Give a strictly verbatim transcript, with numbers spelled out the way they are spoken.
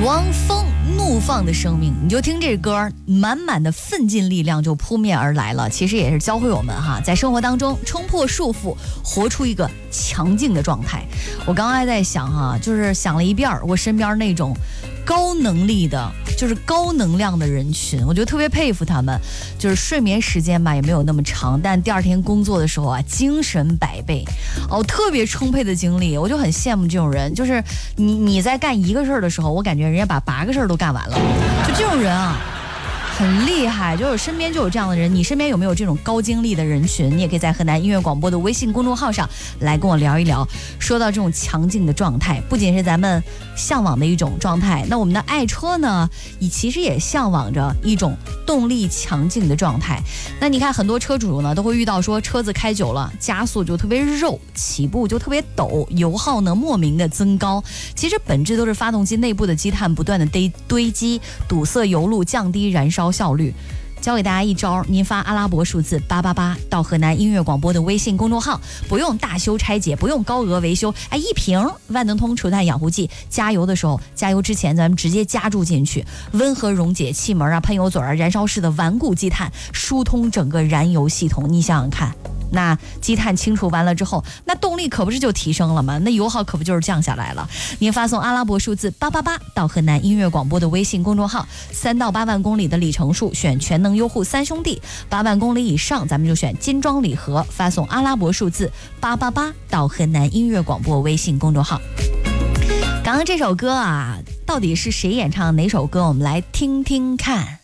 汪峰怒放的生命，你就听这歌，满满的奋进力量就扑面而来了。其实也是教会我们哈，在生活当中冲破束缚，活出一个强劲的状态。我刚刚还在想哈，就是想了一遍我身边那种高能力的，就是高能量的人群，我就特别佩服他们。就是睡眠时间吧也没有那么长，但第二天工作的时候啊，精神百倍，哦，特别充沛的精力，我就很羡慕这种人。就是你你在干一个事儿的时候，我感觉人家把八个事儿都干完了，就这种人啊。很厉害，就是身边就有这样的人。你身边有没有这种高精力的人群？你也可以在河南音乐广播的微信公众号上来跟我聊一聊。说到这种强劲的状态，不仅是咱们向往的一种状态，那我们的爱车呢，也其实也向往着一种动力强劲的状态。那你看很多车主呢都会遇到说车子开久了加速就特别肉，起步就特别陡，油耗呢莫名的增高。其实本质都是发动机内部的积碳不断的堆堆积，堵塞油路，降低燃烧效率。教给大家一招，您发阿拉伯数字八八八到河南音乐广播的微信公众号，不用大修拆解，不用高额维修，哎，一瓶万能通除碳养护剂，加油的时候，加油之前咱们直接加注进去，温和溶解气门啊、喷油嘴啊、燃烧室的顽固积碳，疏通整个燃油系统。你想想看，那积碳清除完了之后，那动力可不是就提升了吗？那油耗可不就是降下来了？您发送阿拉伯数字八八八到河南音乐广播的微信公众号，三到八万公里的里程数选全能优护三兄弟，八万公里以上咱们就选金装礼盒，发送阿拉伯数字八八八到河南音乐广播微信公众号。刚刚这首歌啊，到底是谁演唱哪首歌？我们来听听看。